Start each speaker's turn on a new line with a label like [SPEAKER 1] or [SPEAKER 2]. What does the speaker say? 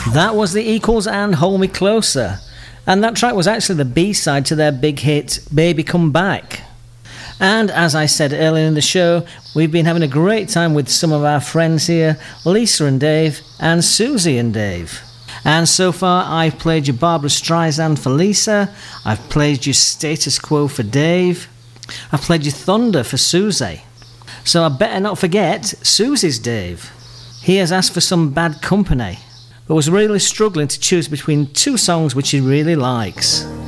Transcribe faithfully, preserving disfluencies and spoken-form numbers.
[SPEAKER 1] That was the Equals and Hold Me Closer. And that track was actually the B-side to their big hit, Baby Come Back. And as I said earlier in the show, we've been having a great time with some of our friends here, Lisa and Dave, and Susie and Dave. And so far, I've played you Barbara Streisand for Lisa, I've played you Status Quo for Dave, I've played you Thunder for Susie. So I better not forget Susie's Dave. He has asked for some Bad Company, but was really struggling to choose between two songs which he really likes.